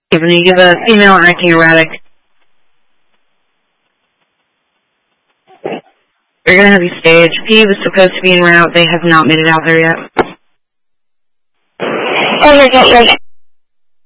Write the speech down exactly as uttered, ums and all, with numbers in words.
Okay, when you give a female acting erratic, we're going to have you stage. P was supposed to be en route. They have not made it out there yet. Oh, you're good, you're good.